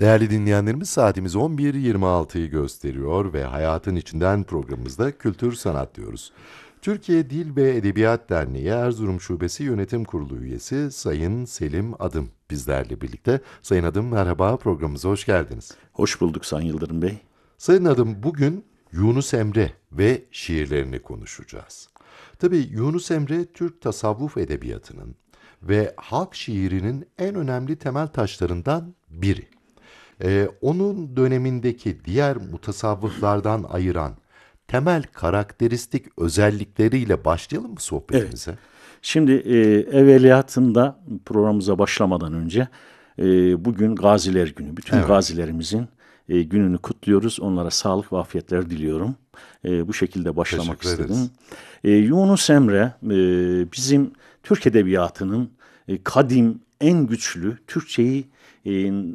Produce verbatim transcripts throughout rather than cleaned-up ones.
Değerli dinleyenlerimiz, saatimiz on bir yirmi altıyı gösteriyor ve Hayatın İçinden programımızda kültür sanat diyoruz. Türkiye Dil ve Edebiyat Derneği Erzurum Şubesi Yönetim Kurulu üyesi Sayın Selim Adım bizlerle birlikte. Sayın Adım, merhaba, programımıza hoş geldiniz. Hoş bulduk Sayın Yıldırım Bey. Sayın Adım, bugün Yunus Emre ve şiirlerini konuşacağız. Tabii Yunus Emre, Türk tasavvuf edebiyatının ve halk şiirinin en önemli temel taşlarından biri. Ee, onun dönemindeki diğer mutasavvıflardan ayıran temel karakteristik özellikleriyle başlayalım mı sohbetimize? Evet. Şimdi e, evveliyatında programımıza başlamadan önce e, bugün Gaziler Günü. Bütün Evet. gazilerimizin e, gününü kutluyoruz. Onlara sağlık ve afiyetler diliyorum. E, bu şekilde başlamak Teşekkür istedim. ederiz. E, Yunus Emre e, bizim Türk Edebiyatı'nın e, kadim, en güçlü, Türkçeyi e,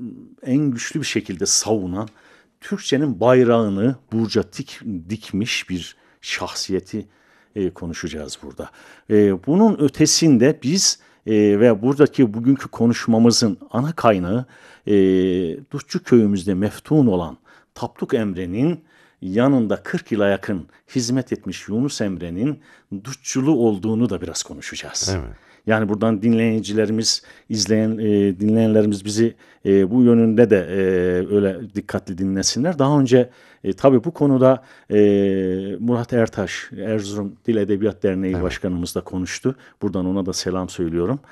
en güçlü bir şekilde savunan, Türkçenin bayrağını burca dik, dikmiş bir şahsiyeti e, konuşacağız burada. E, bunun ötesinde biz e, ve buradaki bugünkü konuşmamızın ana kaynağı e, Dutçu köyümüzde meftun olan Tapduk Emre'nin yanında kırk yıla yakın hizmet etmiş Yunus Emre'nin Dutçulu olduğunu da biraz konuşacağız. Evet. Yani buradan dinleyicilerimiz, izleyen e, dinleyenlerimiz bizi e, bu yönünde de e, öyle dikkatli dinlesinler. Daha önce e, tabii bu konuda e, Murat Ertaş, Erzurum Dil Edebiyat Derneği Evet. Başkanımız da konuştu. Buradan ona da selam söylüyorum.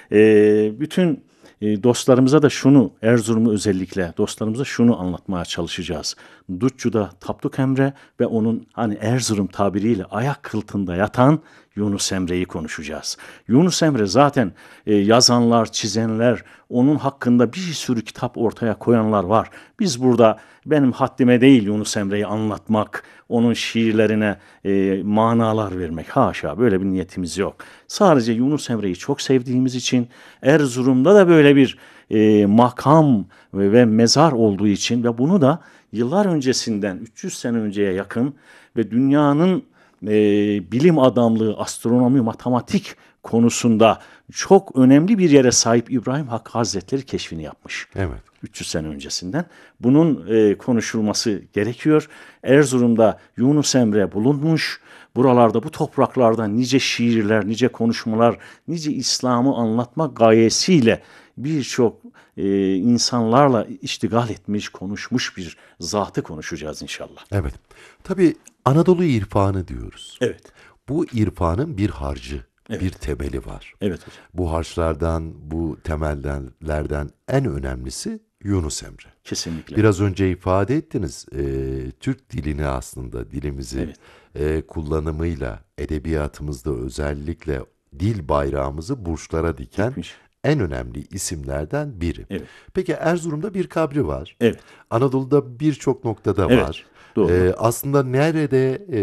E, bütün e, dostlarımıza da şunu, Erzurum'u özellikle dostlarımıza şunu anlatmaya çalışacağız. Dutçu'da Tapduk Emre ve onun hani Erzurum tabiriyle ayak kıltında yatan Yunus Emre'yi konuşacağız. Yunus Emre zaten e, yazanlar, çizenler, onun hakkında bir sürü kitap ortaya koyanlar var. Biz burada benim haddime değil Yunus Emre'yi anlatmak, onun şiirlerine e, manalar vermek. Haşa, böyle bir niyetimiz yok. Sadece Yunus Emre'yi çok sevdiğimiz için, Erzurum'da da böyle bir e, makam ve, ve mezar olduğu için ve bunu da yıllar öncesinden üç yüz sene önceye yakın ve dünyanın e, bilim adamlığı, astronomi, matematik konusunda çok önemli bir yere sahip İbrahim Hakkı Hazretleri keşfini yapmış. Evet. üç yüz sene öncesinden. Bunun e, konuşulması gerekiyor. Erzurum'da Yunus Emre bulunmuş. Buralarda, bu topraklarda nice şiirler, nice konuşmalar, nice İslam'ı anlatma gayesiyle birçok e, insanlarla iştigal etmiş, konuşmuş bir zatı konuşacağız inşallah. Evet. Tabii Anadolu irfanı diyoruz. Evet. Bu irfanın bir harcı, Evet. bir temeli var. Evet hocam. Bu harçlardan, bu temellerden en önemlisi Yunus Emre. Kesinlikle. Biraz önce ifade ettiniz, e, Türk dilini aslında dilimizi Evet. e, kullanımıyla edebiyatımızda özellikle dil bayrağımızı burçlara diken Dikmiş. en önemli isimlerden biri. Evet. Peki Erzurum'da bir kabri var. Evet. Anadolu'da birçok noktada Evet. var. Doğru. E, aslında nerede e,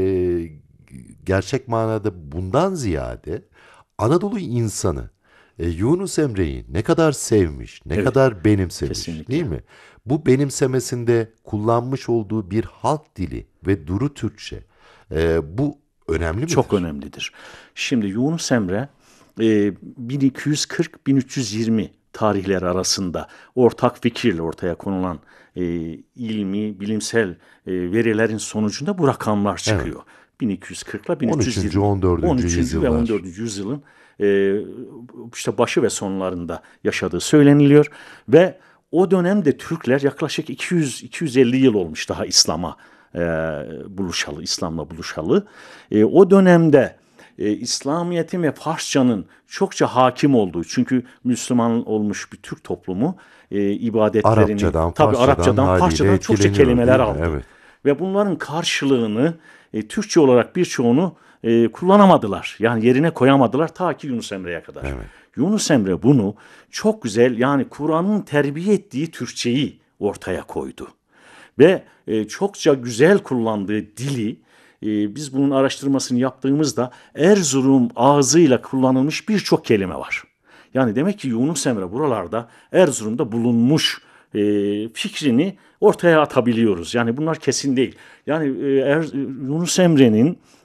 gerçek manada bundan ziyade Anadolu insanı e, Yunus Emre'yi ne kadar sevmiş, ne Evet. kadar benimsemiş, Kesinlikle. değil mi? Bu benimsemesinde kullanmış olduğu bir halk dili ve duru Türkçe, e, bu önemli midir? Çok önemlidir. Şimdi Yunus Emre e, bin iki yüz kırk bin üç yüz yirmi tarihler arasında ortak fikirle ortaya konulan e, ilmi, bilimsel e, verilerin sonucunda bu rakamlar çıkıyor. Evet. bin iki yüz kırk ile bin üç yüz yirmi. on üçüncü. on dördüncü on üçüncü yüzyıllar. ve on dördüncü yüzyılın e, işte başı ve sonlarında yaşadığı söyleniliyor ve o dönemde Türkler yaklaşık iki yüz iki yüz elli yıl olmuş daha İslam'a e, buluşalı, İslam'la buluşalı. E, o dönemde e, İslamiyet'in ve Farsçanın çokça hakim olduğu, çünkü Müslüman olmuş bir Türk toplumu e, ibadetlerini Arapçadan, tabii Farsçadan, Arapçadan, haliyle Farsçadan çokça etkileniyor, kelimeler değil mi? aldı. Evet. Ve bunların karşılığını e, Türkçe olarak birçoğunu e, kullanamadılar. Yani yerine koyamadılar ta ki Yunus Emre'ye kadar. Evet. Yunus Emre bunu çok güzel, yani Kur'an'ın terbiye ettiği Türkçeyi ortaya koydu. Ve e, çokça güzel kullandığı dili, e, biz bunun araştırmasını yaptığımızda Erzurum ağzıyla kullanılmış birçok kelime var. Yani demek ki Yunus Emre buralarda, Erzurum'da bulunmuş e, fikrini ortaya atabiliyoruz. Yani bunlar kesin değil. Yani e, er, Yunus Emre'nin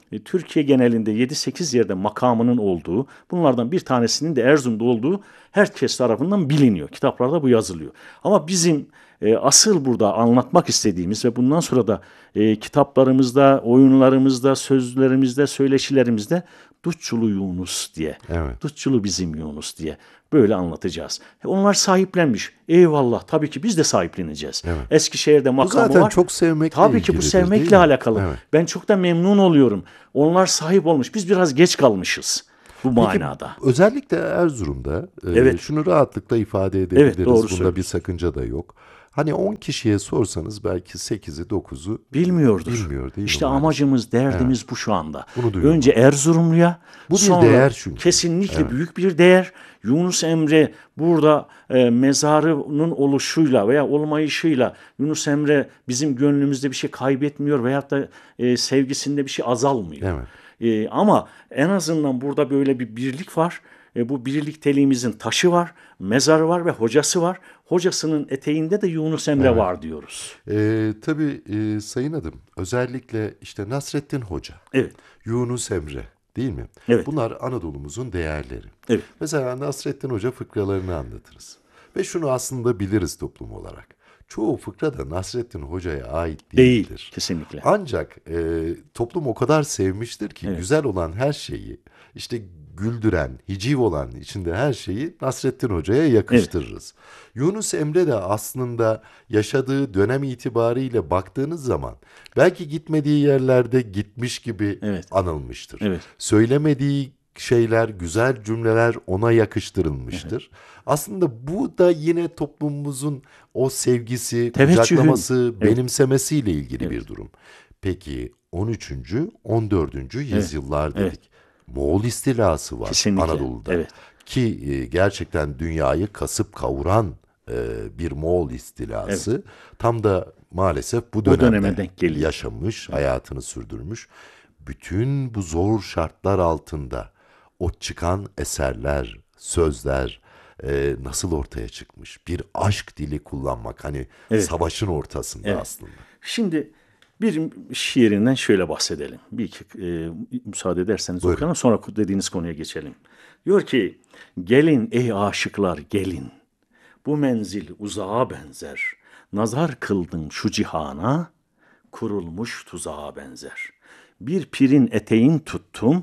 e, Türkiye genelinde yedi sekiz yerde makamının olduğu, bunlardan bir tanesinin de Erzurum'da olduğu herkes tarafından biliniyor. Kitaplarda bu yazılıyor. Ama bizim e, asıl burada anlatmak istediğimiz ve bundan sonra da e, kitaplarımızda, oyunlarımızda, sözlerimizde, söyleşilerimizde Dutçulu Yunus diye, Evet. Dutçulu bizim Yunus diye böyle anlatacağız. E, onlar sahiplenmiş. Eyvallah, tabii ki biz de sahipleneceğiz. Evet. Eskişehir'de Bu makamı zaten var. çok sevmekle Tabii ki bu ilgilidir, değil sevmekle mi? alakalı. Evet. Ben çok da memnun oluyorum. Onlar sahip olmuş. Biz biraz geç kalmışız bu Peki, manada. özellikle Erzurum'da e, Evet. şunu rahatlıkla ifade edebiliriz. Evet, doğru Bunda bir söylüyorsun. sakınca da yok. Hani on kişiye sorsanız belki sekizi dokuzu Bilmiyordur. bilmiyor, değil mi İşte maalesef? amacımız, derdimiz bu şu anda. Bunu duyurmak. Önce Erzurumluya, Bu bir sonra değer çünkü. kesinlikle Evet. büyük bir değer. Yunus Emre burada e, mezarının oluşuyla veya olmayışıyla Yunus Emre bizim gönlümüzde bir şey kaybetmiyor veyahut da e, sevgisinde bir şey azalmıyor. Evet. E, ama en azından burada böyle bir birlik var. E, bu birlikteliğimizin taşı var, mezarı var ve hocası var. Hocasının eteğinde de Yunus Emre Evet. var diyoruz. E, tabii e, Sayın Adım, özellikle işte Nasrettin Hoca, Evet, Yunus Emre, değil mi? Evet. Bunlar Anadolu'muzun değerleri. evet. Mesela Nasrettin Hoca fıkralarını anlatırız. Ve şunu aslında biliriz toplum olarak. Çoğu fıkra da Nasrettin Hoca'ya ait Değil, değildir. kesinlikle. Ancak e, toplum o kadar sevmiştir ki Evet. güzel olan her şeyi, işte güldüren, hiciv olan içinde her şeyi Nasrettin Hoca'ya yakıştırırız. Yunus Emre de aslında yaşadığı dönem itibariyle baktığınız zaman belki gitmediği yerlerde gitmiş gibi Evet. anılmıştır. Evet. Söylemediği şeyler, güzel cümleler ona yakıştırılmıştır. Aslında bu da yine toplumumuzun o sevgisi, Teveccühün. kucaklaması, Evet. benimsemesiyle ilgili Evet. bir durum. Peki on üçüncü. on dördüncü yüzyıllar dedik. Evet. Moğol istilası var Kesinlikle. Anadolu'da. Evet. Ki e, gerçekten dünyayı kasıp kavuran e, bir Moğol istilası. Tam da maalesef bu dönemde döneme denk geliyor. yaşamış, hayatını sürdürmüş. Bütün bu zor şartlar altında o çıkan eserler, sözler e, nasıl ortaya çıkmış? Bir aşk dili kullanmak, hani Evet. savaşın ortasında Evet. aslında. Şimdi bir şiirinden şöyle bahsedelim. Bir iki e, müsaade ederseniz Buyurun. okuyalım, sonra dediğiniz konuya geçelim. Diyor ki, gelin ey aşıklar gelin, bu menzil uzağa benzer. Nazar kıldın şu cihana, kurulmuş tuzağa benzer. Bir pirin eteğin tuttum,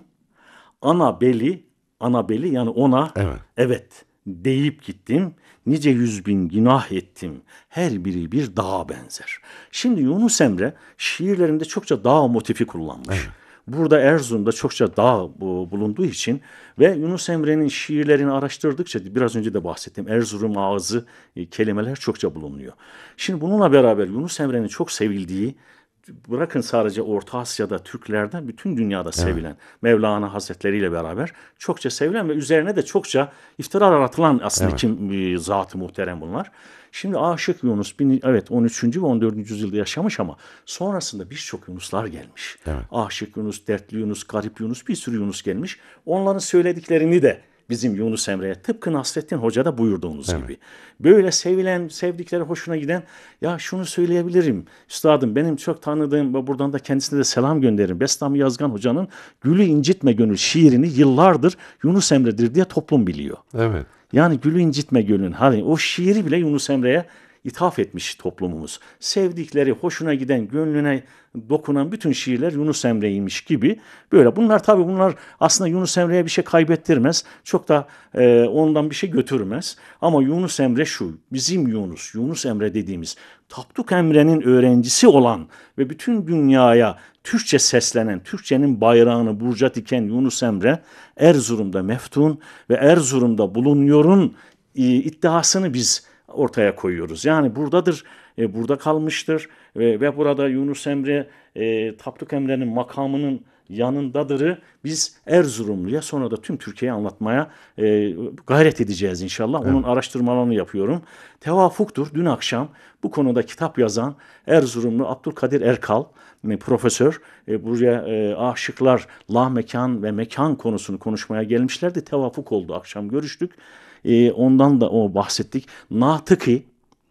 ana beli, ana beli yani ona Evet. evet deyip gittim. Nice yüz bin günah ettim. Her biri bir dağa benzer. Şimdi Yunus Emre şiirlerinde çokça dağ motifi kullanmış. Burada Erzurum'da çokça dağ bu- bulunduğu için ve Yunus Emre'nin şiirlerini araştırdıkça biraz önce de bahsettiğim Erzurum ağzı e, kelimeler çokça bulunuyor. Şimdi bununla beraber Yunus Emre'nin çok sevildiği, bırakın sadece Orta Asya'da, Türklerde, bütün dünyada sevilen Mevlana Hazretleri ile beraber çokça sevilen ve üzerine de çokça iftiralar atılan aslında Evet. kim e, zat-ı muhterem bunlar. Şimdi Aşık Yunus bin- evet on üçüncü ve on dördüncü yüzyılda yaşamış ama sonrasında birçok Yunuslar gelmiş. Evet. Aşık Yunus, Dertli Yunus, Garip Yunus, bir sürü Yunus gelmiş. Onların söylediklerini de bizim Yunus Emre'ye tıpkı Nasrettin Hoca'da buyurduğunuz gibi. Böyle sevilen, sevdikleri hoşuna giden, ya şunu söyleyebilirim üstadım, benim çok tanıdığım ve buradan da kendisine de selam gönderirim. Bestami Yazgan Hoca'nın Gülü incitme Gönül şiirini yıllardır Yunus Emre'dir diye toplum biliyor. Evet. Yani Gülü incitme Gönül, hani o şiiri bile Yunus Emre'ye ithaf etmiş toplumumuz. Sevdikleri, hoşuna giden, gönlüne dokunan bütün şiirler Yunus Emre'ymiş gibi. Böyle bunlar tabii bunlar aslında Yunus Emre'ye bir şey kaybettirmez. Çok da e, ondan bir şey götürmez. Ama Yunus Emre şu, bizim Yunus, Yunus Emre dediğimiz Tapduk Emre'nin öğrencisi olan ve bütün dünyaya Türkçe seslenen, Türkçenin bayrağını burca diken Yunus Emre Erzurum'da meftun ve Erzurum'da bulunuyorun e, iddiasını biz ortaya koyuyoruz. Yani buradadır, e, burada kalmıştır ve, ve burada Yunus Emre, e, Tapduk Emre'nin makamının yanındadırı biz Erzurumluya, sonra da tüm Türkiye'ye anlatmaya e, gayret edeceğiz inşallah. Onun araştırmalarını yapıyorum. Tevafuktur. Dün akşam bu konuda kitap yazan Erzurumlu Abdülkadir Erkal, e, profesör, e, buraya e, aşıklar, la mekan ve mekan konusunu konuşmaya gelmişlerdi. Tevafuk oldu. Akşam görüştük. E, ondan da o bahsettik. Natıki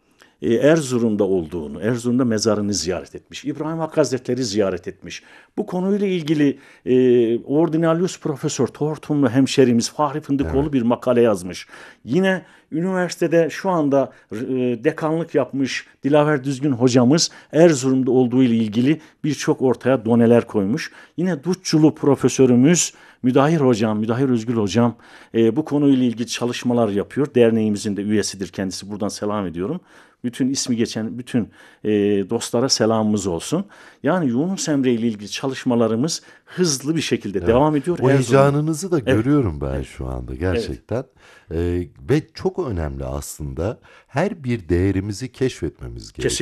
e, Erzurum'da olduğunu, Erzurum'da mezarını ziyaret etmiş. İbrahim Hakkı Hazretleri ziyaret etmiş. Bu konuyla ilgili e, Ordinarius Profesör Tortumlu hemşerimiz Fahri Fındıkoğlu evet. bir makale yazmış. Yine üniversitede şu anda e, dekanlık yapmış Dilaver Düzgün hocamız Erzurum'da olduğu ile ilgili birçok ortaya doneler koymuş. Yine Dutçulu profesörümüz Müdahir hocam, Müdahir Özgül hocam e, bu konuyla ilgili çalışmalar yapıyor. Derneğimizin de üyesidir kendisi. Buradan selam ediyorum. Bütün ismi geçen bütün e, dostlara selamımız olsun. Yani Yunus Emre ile ilgili çalışmalarımız hızlı bir şekilde evet. devam ediyor. O heyecanınızı da evet. görüyorum ben evet. şu anda gerçekten. Evet. Ee, ve çok önemli aslında her bir değerimizi keşfetmemiz gerekiyor.